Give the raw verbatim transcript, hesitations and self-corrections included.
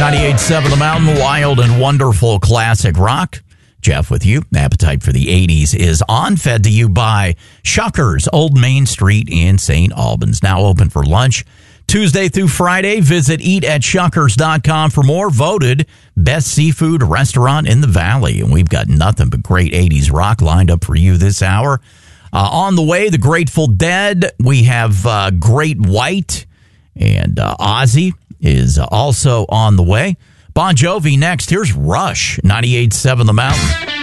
ninety-eight point seven The Mountain, wild and wonderful classic rock. Jeff with you. Appetite for the eighties is on, fed to you by Shuckers, Old Main Street in Saint Albans. Now open for lunch Tuesday through Friday. Visit eat at shuckers dot com for more. Voted best seafood restaurant in the Valley. And we've got nothing but great eighties rock lined up for you this hour. Uh, on the way, the Grateful Dead. We have uh, Great White, and uh, Ozzy is also on the way. Bon Jovi next. Here's Rush, ninety-eight point seven The Mountain.